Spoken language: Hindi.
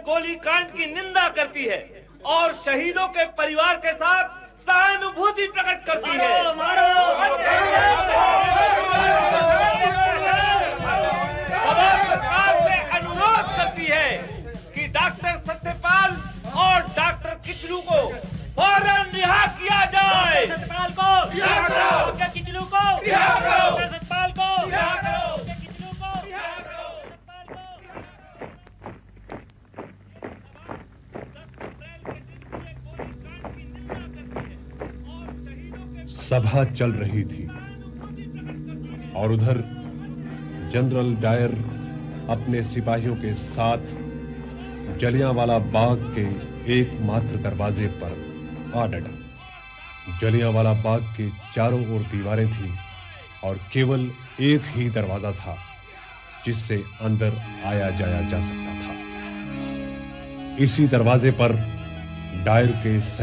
गोलीकांड की निंदा करती है और शहीदों के परिवार के साथ सहानुभूति प्रकट करती है। सभा सरकार से अनुरोध करती है कि डॉक्टर सत्यपाल और डॉक्टर किचलू को फौरन रिहा किया जाए। सत्यपाल को रिहा करो, डॉक्टर किचलू को रिहा करो, डॉक्टर सत्यपाल को रिहा करो, डॉक्टर किचलू को रिहा करो, सभा चल रही थी और उधर जनरल डायर अपने सिपाहियों के साथ जलियांवाला बाग के एकमात्र दरवाजे पर आ डटा। जलियांवाला बाग के चारों ओर दीवारें थीं और केवल एक ही दरवाजा था जिससे अंदर आया जाया जा सकता था। इसी दरवाजे पर डायर के